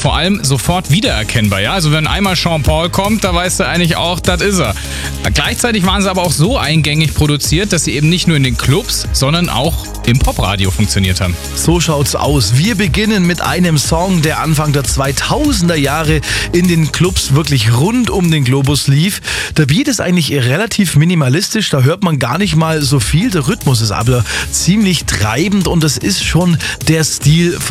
vor allem sofort wiedererkennbar. Ja? Also wenn einmal Sean Paul kommt, da weißt du eigentlich auch, das ist er. Gleichzeitig waren sie aber auch so eingängig produziert, dass sie eben nicht nur in den Clubs, sondern auch im Popradio funktioniert haben. So schaut's aus. Wir beginnen mit einem Song, der Anfang der 2000er Jahre in den Clubs wirklich rund um den Globus lief. Der Beat ist eigentlich relativ minimalistisch, da hört man gar nicht mal so viel. Der Rhythmus ist aber ziemlich treibend und das ist schon der Stil